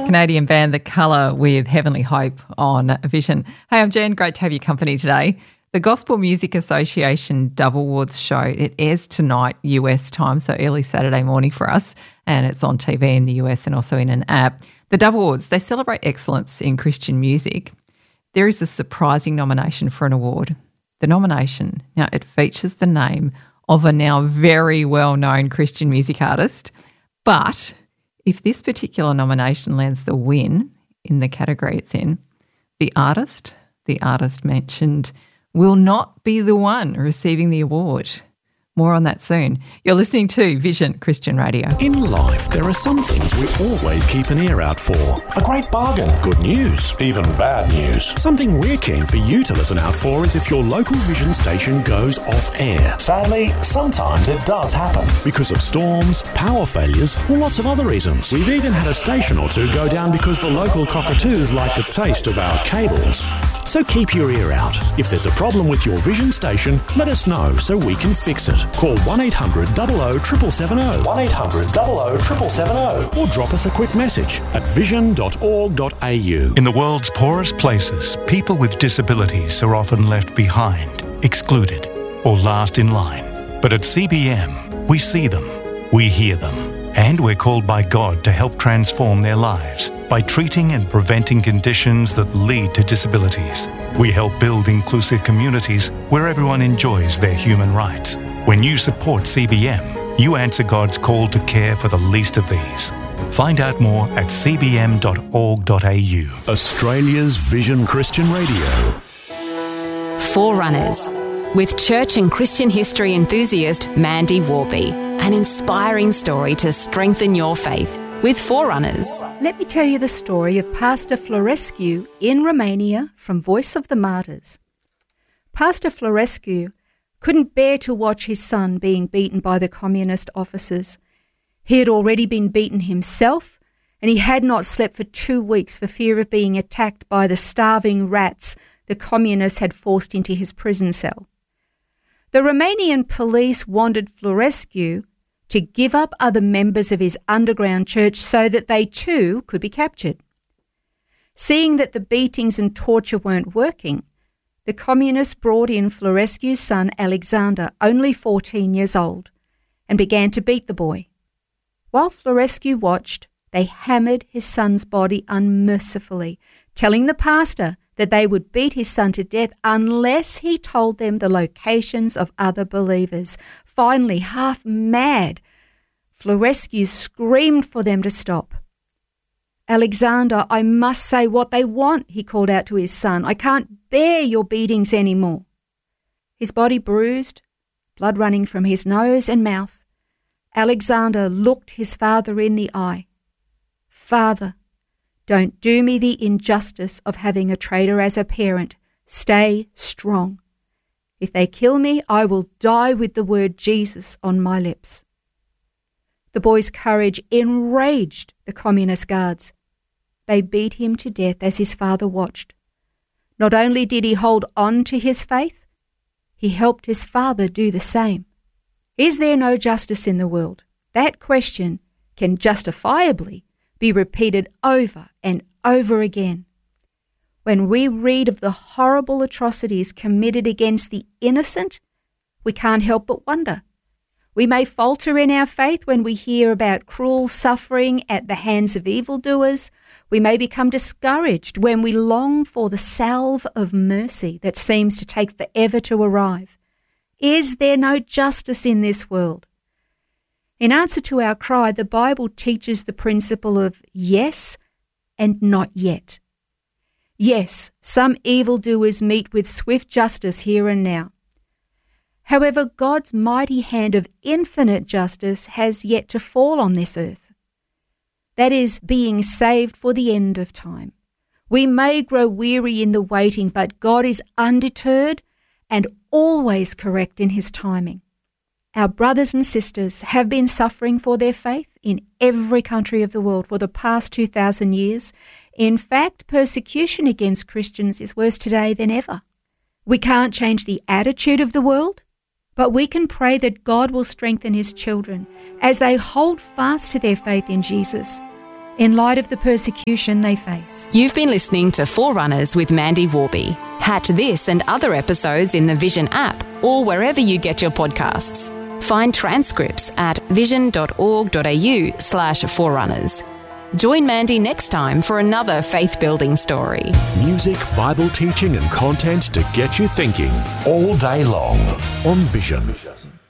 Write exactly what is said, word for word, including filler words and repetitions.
Canadian band The Colour with Heavenly Hope on Vision. Hey, I'm Jen. Great to have your company today. The Gospel Music Association Dove Awards show, it airs tonight U S time, so early Saturday morning for us, and it's on T V in the U S and also in an app. The Dove Awards, they celebrate excellence in Christian music. There is a surprising nomination for an award. The nomination, now it features the name of a now very well-known Christian music artist, but if this particular nomination lands the win in the category it's in, the artist, the artist mentioned, will not be the one receiving the award. More on that soon. You're listening to Vision Christian Radio. In life, there are some things we always keep an ear out for. A great bargain, good news, even bad news. Something we're keen for you to listen out for is if your local Vision station goes off air. Sadly, sometimes it does happen. Because of storms, power failures, or lots of other reasons. We've even had a station or two go down because the local cockatoos like the taste of our cables. So keep your ear out. If there's a problem with your Vision station, let us know so we can fix it. Call one eight hundred double oh seven seven seven oh, one eight hundred double oh seven seven seven oh, or drop us a quick message at vision dot org dot a u. In the world's poorest places, people with disabilities are often left behind, excluded, or last in line. But at C B M, we see them, we hear them, and we're called by God to help transform their lives by treating and preventing conditions that lead to disabilities. We help build inclusive communities where everyone enjoys their human rights. When you support C B M, you answer God's call to care for the least of these. Find out more at c b m dot org dot a u. Australia's Vision Christian Radio. Forerunners, with church and Christian history enthusiast Mandy Warby. An inspiring story to strengthen your faith with Forerunners. Let me tell you the story of Pastor Florescu in Romania from Voice of the Martyrs. Pastor Florescu couldn't bear to watch his son being beaten by the communist officers. He had already been beaten himself, and he had not slept for two weeks for fear of being attacked by the starving rats the communists had forced into his prison cell. The Romanian police wanted Florescu to give up other members of his underground church so that they too could be captured. Seeing that the beatings and torture weren't working, the communists brought in Florescu's son Alexander, only fourteen years old, and began to beat the boy. While Florescu watched, they hammered his son's body unmercifully, telling the pastor that they would beat his son to death unless he told them the locations of other believers. Finally, half mad, Florescu screamed for them to stop. "Alexander, I must say what they want," he called out to his son. "I can't bear your beatings anymore." His body bruised, blood running from his nose and mouth, Alexander looked his father in the eye. "Father, don't do me the injustice of having a traitor as a parent. Stay strong. If they kill me, I will die with the word Jesus on my lips." The boy's courage enraged the communist guards. They beat him to death as his father watched. Not only did he hold on to his faith, he helped his father do the same. Is there no justice in the world? That question can justifiably be repeated over and over again. When we read of the horrible atrocities committed against the innocent, we can't help but wonder. We may falter in our faith when we hear about cruel suffering at the hands of evildoers. We may become discouraged when we long for the salve of mercy that seems to take forever to arrive. Is there no justice in this world? In answer to our cry, the Bible teaches the principle of yes and not yet. Yes, some evildoers meet with swift justice here and now. However, God's mighty hand of infinite justice has yet to fall on this earth. That is, being saved for the end of time. We may grow weary in the waiting, but God is undeterred and always correct in his timing. Our brothers and sisters have been suffering for their faith in every country of the world for the past two thousand years. In fact, persecution against Christians is worse today than ever. We can't change the attitude of the world, but we can pray that God will strengthen his children as they hold fast to their faith in Jesus. in light of the persecution they face. You've been listening to Forerunners with Mandy Warby. Catch this and other episodes in the Vision app or wherever you get your podcasts. Find transcripts at vision.org.au slash forerunners. Join Mandy next time for another faith-building story. Music, Bible teaching and content to get you thinking all day long on Vision.